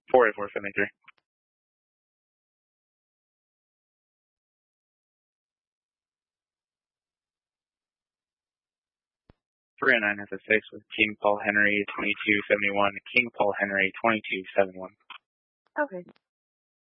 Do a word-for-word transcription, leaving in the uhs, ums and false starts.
four eight four seventy-three. three oh nine F S six with King Paul Henry twenty-two seventy-one, King Paul Henry twenty-two seventy-one. Okay.